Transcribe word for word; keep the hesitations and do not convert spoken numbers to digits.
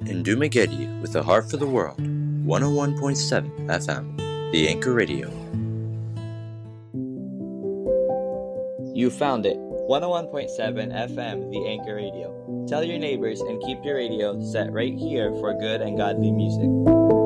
in Dumaguete with a heart for the world. one oh one point seven F M, The Anchor Radio. You found it. one oh one point seven F M, The Anchor Radio. Tell your neighbors and keep your radio set right here for good and godly music.